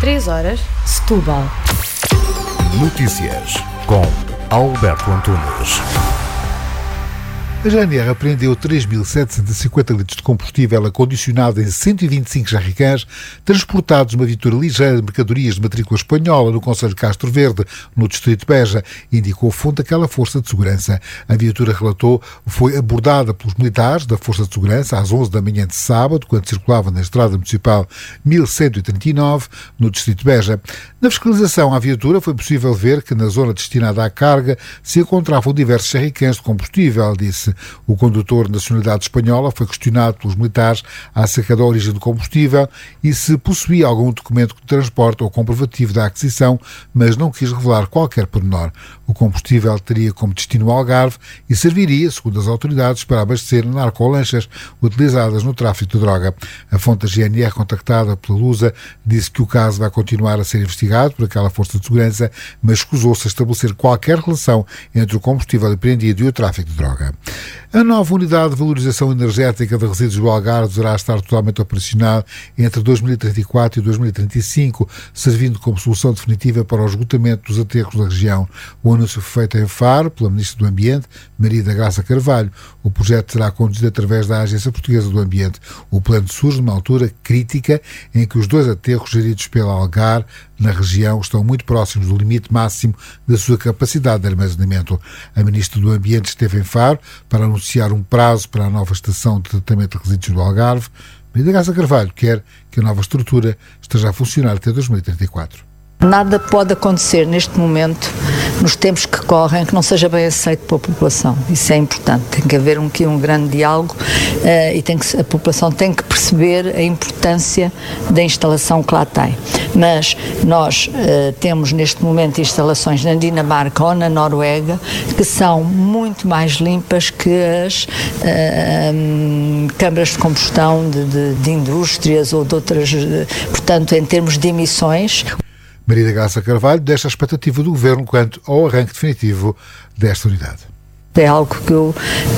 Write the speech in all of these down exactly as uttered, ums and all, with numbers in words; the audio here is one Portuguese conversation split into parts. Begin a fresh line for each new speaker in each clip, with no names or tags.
três horas, Setúbal.
Notícias com Alberto Antunes.
A G N R apreendeu três mil setecentos e cinquenta litros de combustível acondicionado em cento e vinte e cinco jerrycans transportados numa viatura ligeira de mercadorias de matrícula espanhola no concelho de Castro Verde, no distrito de Beja, indicou a fonte daquela força de segurança. A viatura, relatou, foi abordada pelos militares da Força de Segurança às onze da manhã de sábado, quando circulava na estrada municipal mil cento e trinta e nove, no distrito de Beja. Na fiscalização à viatura foi possível ver que na zona destinada à carga se encontravam diversos jerrycans de combustível, disse. O condutor de nacionalidade espanhola foi questionado pelos militares acerca da origem do combustível e se possuía algum documento de transporte ou comprovativo da aquisição, mas não quis revelar qualquer pormenor. O combustível teria como destino o Algarve e serviria, segundo as autoridades, para abastecer narcolanchas utilizadas no tráfico de droga. A fonte da G N R, contactada pela Lusa, disse que o caso vai continuar a ser investigado por aquela força de segurança, mas escusou-se a estabelecer qualquer relação entre o combustível apreendido e o tráfico de droga. A nova unidade de valorização energética de resíduos do Algarve deverá estar totalmente operacional entre dois mil e trinta e quatro e dois mil e trinta e cinco, servindo como solução definitiva para o esgotamento dos aterros da região. O anúncio foi feito em Faro pela Ministra do Ambiente, Maria da Graça Carvalho. O projeto será conduzido através da Agência Portuguesa do Ambiente. O plano surge numa altura crítica em que os dois aterros geridos pela Algar na região estão muito próximos do limite máximo da sua capacidade de armazenamento. A Ministra do Ambiente esteve em Faro para anunciar um prazo para a nova estação de tratamento de resíduos do Algarve. Maria da Graça Carvalho quer que a nova estrutura esteja a funcionar até dois mil e trinta e quatro.
Nada pode acontecer neste momento, nos tempos que correm, que não seja bem aceito pela população. Isso é importante. Tem que haver um, aqui um grande diálogo uh, e tem que, a população tem que perceber a importância da instalação que lá tem. Mas nós uh, temos neste momento instalações na Dinamarca ou na Noruega que são muito mais limpas que as uh, um, câmaras de combustão de, de, de indústrias ou de outras. Uh, portanto, em termos de emissões.
Maria da Graça Carvalho deixa a expectativa do Governo quanto ao arranque definitivo desta unidade.
É algo que eu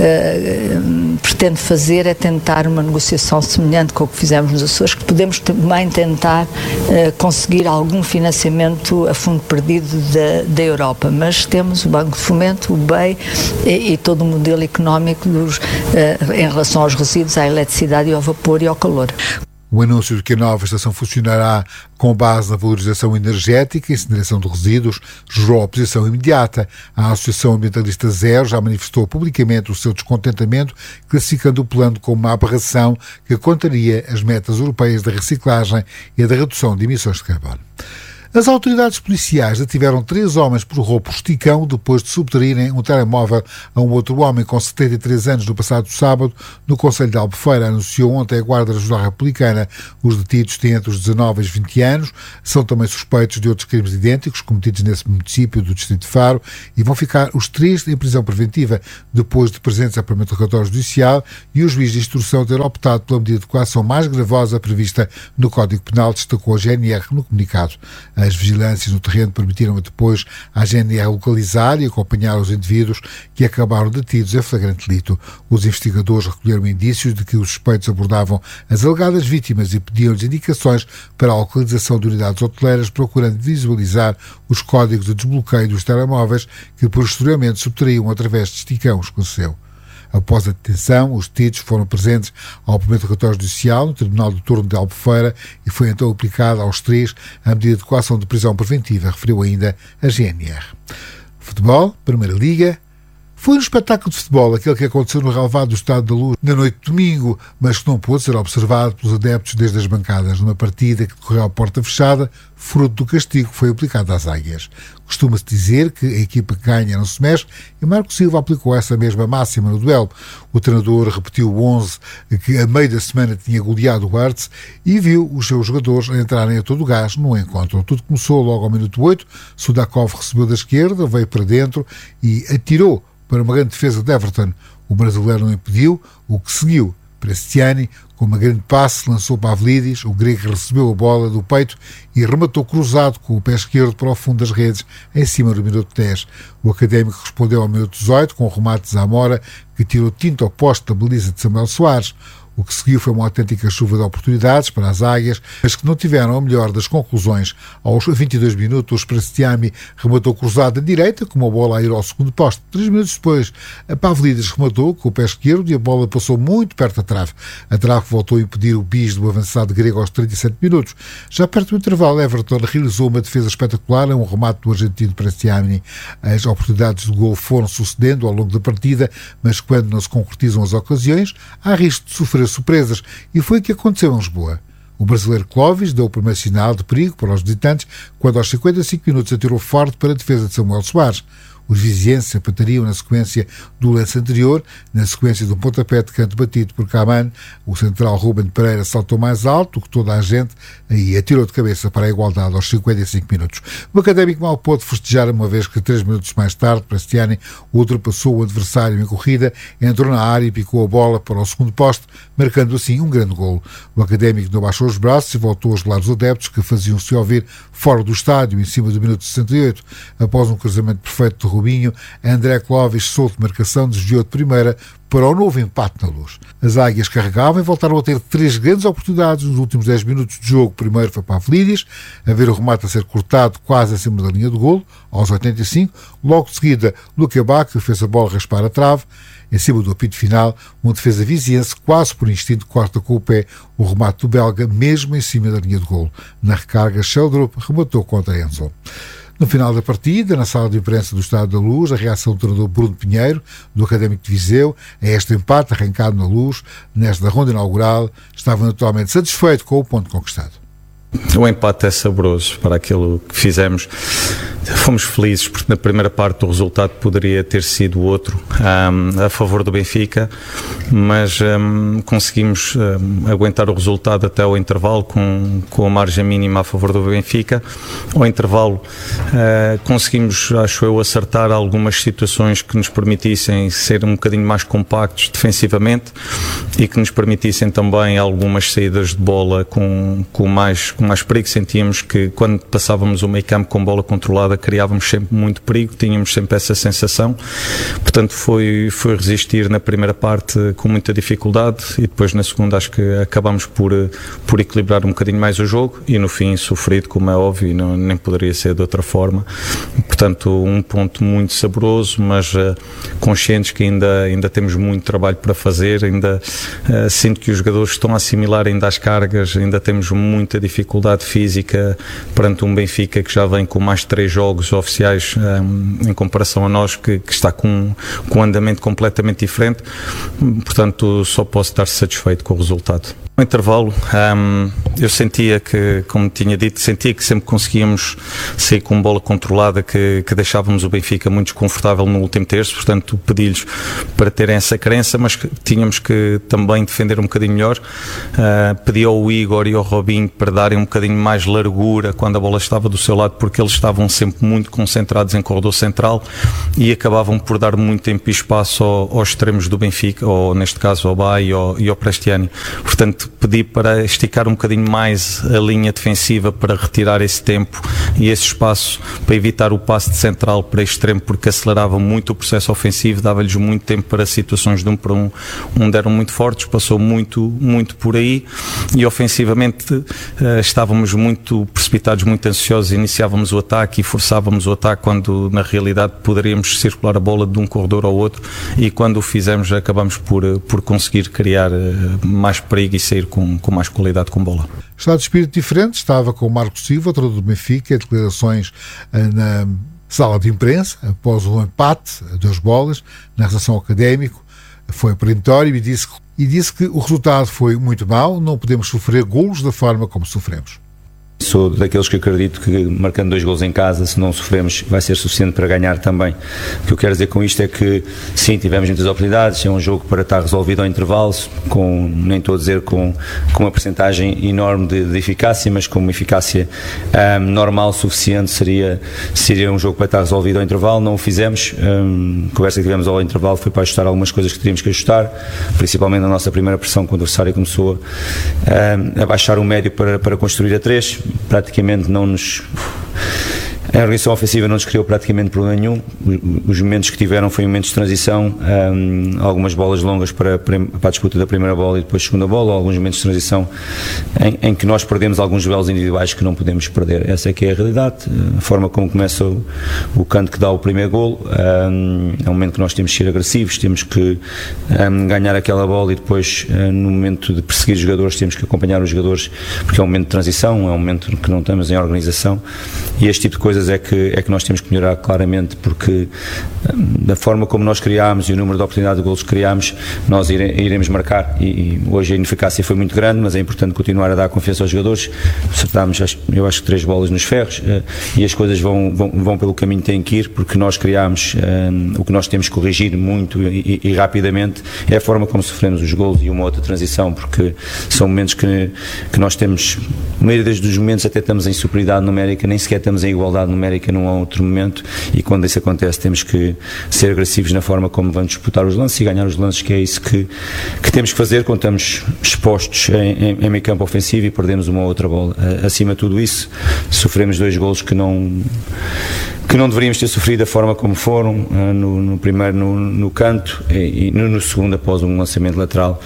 uh, pretendo fazer, é tentar uma negociação semelhante com o que fizemos nos Açores, que podemos também tentar uh, conseguir algum financiamento a fundo perdido da, da Europa, mas temos o Banco de Fomento, o B E I e, e todo o modelo económico dos, uh, em relação aos resíduos, à eletricidade e ao vapor e ao calor.
O anúncio de que a nova estação funcionará com base na valorização energética e incineração de resíduos gerou oposição imediata. A Associação Ambientalista Zero já manifestou publicamente o seu descontentamento, classificando o plano como uma aberração que contraria as metas europeias da reciclagem e da redução de emissões de carbono. As autoridades policiais detiveram três homens por roubo rusticão depois de subtraírem um telemóvel a um outro homem com setenta e três anos no passado sábado no concelho de Albufeira, anunciou ontem a Guarda Regional Republicana. Os detidos têm entre os dezanove e os vinte anos, são também suspeitos de outros crimes idênticos cometidos nesse município do distrito de Faro e vão ficar os três em prisão preventiva depois de presença para o interrogatório judicial e o juiz de instrução ter optado pela medida de coação mais gravosa prevista no Código Penal, destacou a G N R no comunicado. As vigilâncias no terreno permitiram depois à G N R localizar e acompanhar os indivíduos que acabaram detidos em flagrante delito. Os investigadores recolheram indícios de que os suspeitos abordavam as alegadas vítimas e pediam-lhes indicações para a localização de unidades hoteleiras, procurando visualizar os códigos de desbloqueio dos telemóveis que posteriormente subtraíam através de esticão, esclareceu. Após a detenção, os detidos foram presentes ao primeiro interrogatório judicial no Tribunal do Turno de Albufeira e foi então aplicada aos três a medida de coação de prisão preventiva, referiu ainda a G N R. Futebol, Primeira Liga. Foi um espetáculo de futebol, aquele que aconteceu no relvado do Estádio da Luz na noite de domingo, mas que não pôde ser observado pelos adeptos desde as bancadas, numa partida que decorreu à porta fechada, fruto do castigo que foi aplicado às águias. Costuma-se dizer que a equipa que ganha não se mexe e Marco Silva aplicou essa mesma máxima no duelo. O treinador repetiu o onze que a meio da semana tinha goleado o Arts e viu os seus jogadores entrarem a todo o gás no encontro. Tudo começou logo ao minuto oito, Sudakov recebeu da esquerda, veio para dentro e atirou para uma grande defesa de Everton. O brasileiro não impediu, o que seguiu. Prestiani, com uma grande passe, lançou para Pavlidis, o grego recebeu a bola do peito e rematou cruzado com o pé esquerdo para o fundo das redes, em cima do minuto dez. O académico respondeu ao minuto dezoito com o remate de Zamora, que tirou tinta ao poste da baliza de Samuel Soares. O que seguiu foi uma autêntica chuva de oportunidades para as Águias, mas que não tiveram a melhor das conclusões. Aos vinte e dois minutos, Prestiani rematou cruzado à direita, com uma bola a ir ao segundo posto. Três minutos depois, a Pavlidis rematou com o pé esquerdo e a bola passou muito perto da trave. A trave voltou a impedir o bis do avançado grego aos trinta e sete minutos. Já perto do intervalo, Everton realizou uma defesa espetacular, um remate do argentino Prestiani. As oportunidades de gol foram sucedendo ao longo da partida, mas quando não se concretizam as ocasiões, há risco de sofrer surpresas, e foi o que aconteceu em Lisboa. O brasileiro Clóvis deu o primeiro sinal de perigo para os visitantes quando aos cinquenta e cinco minutos atirou forte para a defesa de Samuel Soares. Os vizienses empatariam na sequência do lance anterior, na sequência de um pontapé de canto batido por Caman. O central Ruben Pereira saltou mais alto que toda a gente e atirou de cabeça para a igualdade aos cinquenta e cinco minutos. O Académico mal pôde festejar, uma vez que três minutos mais tarde, Prestiani ultrapassou o adversário em corrida, entrou na área e picou a bola para o segundo poste, marcando assim um grande golo. O Académico não baixou os braços e voltou a gelar os adeptos, que faziam-se ouvir fora do estádio, em cima do minuto sessenta e oito. Após um cruzamento perfeito de Rubinho, André Clóvis, solto de marcação, desviou de primeira para o novo empate na Luz. As Águias carregavam e voltaram a ter três grandes oportunidades nos últimos dez minutos de jogo. Primeiro foi para a Pavlidis, a ver o remate a ser cortado quase acima da linha do golo, aos oitenta e cinco. Logo de seguida, Luca Bacchio fez a bola raspar a trave. Em cima do apito final, um defesa viziense, quase por instinto, corta com o pé o remate do belga, mesmo em cima da linha de golo. Na recarga, Sheldrup rematou contra Enzo. No final da partida, na sala de imprensa do Estádio da Luz, a reação do treinador Bruno Pinheiro, do Académico de Viseu, a este empate arrancado na Luz, nesta ronda inaugural, estava naturalmente satisfeito com o ponto conquistado.
O empate é saboroso para aquilo que fizemos. Fomos felizes porque na primeira parte o resultado poderia ter sido outro, um, a favor do Benfica, mas um, conseguimos um, aguentar o resultado até ao intervalo com, com a margem mínima a favor do Benfica. Ao intervalo uh, conseguimos, acho eu, acertar algumas situações que nos permitissem ser um bocadinho mais compactos defensivamente e que nos permitissem também algumas saídas de bola com, com, mais, com mais perigo. Sentíamos que quando passávamos o meio campo com bola controlada criávamos sempre muito perigo, tínhamos sempre essa sensação, portanto foi, foi resistir na primeira parte com muita dificuldade e depois na segunda acho que acabamos por, por equilibrar um bocadinho mais o jogo e no fim sofrido, como é óbvio, e não, nem poderia ser de outra forma. Portanto, um ponto muito saboroso, mas uh, conscientes que ainda, ainda temos muito trabalho para fazer, ainda uh, sinto que os jogadores estão a assimilar ainda as cargas, ainda temos muita dificuldade física perante um Benfica que já vem com mais de três jogos oficiais um, em comparação a nós, que, que está com, com um andamento completamente diferente. Portanto, só posso estar satisfeito com o resultado. No intervalo, um, eu sentia que, como tinha dito, sentia que sempre conseguíamos sair com bola controlada, que, que deixávamos o Benfica muito desconfortável no último terço, portanto pedi-lhes para terem essa crença, mas que tínhamos que também defender um bocadinho melhor. Uh, pedi ao Igor e ao Robinho para darem um bocadinho mais largura quando a bola estava do seu lado, porque eles estavam sempre muito concentrados em corredor central e acabavam por dar muito tempo e espaço ao, aos extremos do Benfica, ou neste caso ao Bá e ao, e ao Prestiani. Portanto, pedi para esticar um bocadinho mais a linha defensiva para retirar esse tempo e esse espaço para evitar o passe de central para extremo, porque acelerava muito o processo ofensivo, dava-lhes muito tempo para situações de um para um, onde eram muito fortes, passou muito, muito por aí e ofensivamente uh, estávamos muito precipitados, muito ansiosos, iniciávamos o ataque e forçávamos o ataque quando na realidade poderíamos circular a bola de um corredor ao outro e quando o fizemos acabamos por, por conseguir criar uh, mais perigo e sair Com, com mais qualidade com bola.
Estado de espírito diferente estava com o Marco Silva, treinador do Benfica, declarações na sala de imprensa após o empate a duas bolas na redação ao Académico, foi perentório e disse, e disse que o resultado foi muito mau, não podemos sofrer golos da forma como sofremos.
Sou daqueles que acredito que marcando dois golos em casa, se não sofremos, vai ser suficiente para ganhar também. O que eu quero dizer com isto é que sim, tivemos muitas oportunidades, é um jogo para estar resolvido ao intervalo, com, nem estou a dizer com, com uma percentagem enorme de, de eficácia, mas com uma eficácia um, normal, suficiente, seria, seria um jogo para estar resolvido ao intervalo. Não o fizemos, um, a conversa que tivemos ao intervalo foi para ajustar algumas coisas que teríamos que ajustar, principalmente na nossa primeira pressão, quando o adversário começou a, um, a baixar o médio para, para construir a três. Praticamente não nos A organização ofensiva não nos criou praticamente problema nenhum. Os momentos que tiveram foi momentos de transição, um, algumas bolas longas para, para a disputa da primeira bola e depois segunda bola, alguns momentos de transição em, em que nós perdemos alguns duelos individuais que não podemos perder. Essa é que é a realidade. A forma como começa o, o canto que dá o primeiro golo, um, é um momento que nós temos que ser agressivos, temos que um, ganhar aquela bola e depois, um, no momento de perseguir os jogadores, temos que acompanhar os jogadores, porque é um momento de transição, é um momento que não estamos em organização, e este tipo de coisas é que, é que nós temos que melhorar claramente, porque da forma como nós criámos e o número de oportunidades de golos que criámos, nós ire, iremos marcar, e, e hoje a ineficácia foi muito grande, mas é importante continuar a dar confiança aos jogadores. Acertámos, eu acho que três bolas nos ferros, e as coisas vão, vão, vão pelo caminho que têm que ir, porque nós criámos, um, o que nós temos que corrigir muito e, e, e rapidamente é a forma como sofremos os golos e uma outra transição, porque são momentos que, que nós temos, a maioria dos momentos até estamos em superioridade numérica, nem sequer estamos em igualdade numérica num outro momento, e quando isso acontece temos que ser agressivos na forma como vamos disputar os lances e ganhar os lances, que é isso que, que temos que fazer quando estamos expostos em, em, em meio campo ofensivo e perdemos uma ou outra bola. Acima de tudo isso, sofremos dois golos que não que não deveríamos ter sofrido da forma como foram, no, no primeiro no, no canto e, e no, no segundo após um lançamento lateral.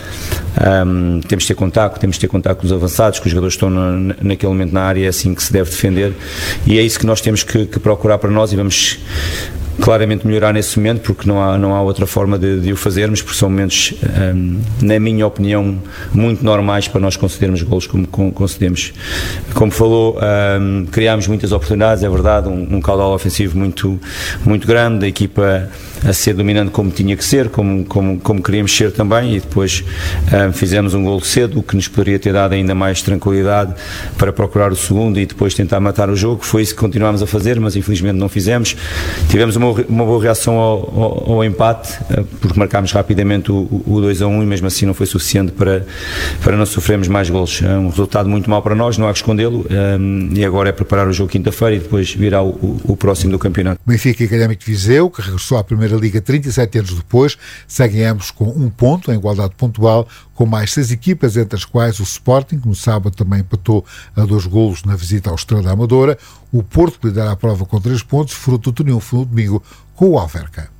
Um, temos de ter contacto, temos de ter contacto com os avançados, que os jogadores estão na, naquele momento na área, é assim que se deve defender, e é isso que nós temos que, que procurar para nós, e vamos claramente melhorar nesse momento, porque não há, não há outra forma de, de o fazermos, porque são momentos, um, na minha opinião, muito normais para nós concedermos golos como concedemos. Como falou, um, criámos muitas oportunidades, é verdade, um, um caudal ofensivo muito, muito grande, a equipa a ser dominante como tinha que ser, como, como, como queríamos ser também, e depois um, fizemos um golo cedo, o que nos poderia ter dado ainda mais tranquilidade para procurar o segundo e depois tentar matar o jogo. Foi isso que continuámos a fazer, mas infelizmente não fizemos. Tivemos uma, uma boa reação ao, ao, ao empate, porque marcámos rapidamente o, o dois a um, e mesmo assim não foi suficiente para, para não sofrermos mais golos. É um resultado muito mau para nós, não há que escondê-lo, um, e agora é preparar o jogo quinta-feira e depois virá o, o, o próximo do campeonato.
Benfica e Académico de Viseu, que regressou à Primeira Liga trinta e sete anos depois, seguem ambos com um ponto em igualdade pontual, com mais seis equipas, entre as quais o Sporting, que no sábado também empatou a dois golos na visita ao Estrela da Amadora, o Porto, que lidera a prova com três pontos, fruto do triunfo no domingo com o Alverca.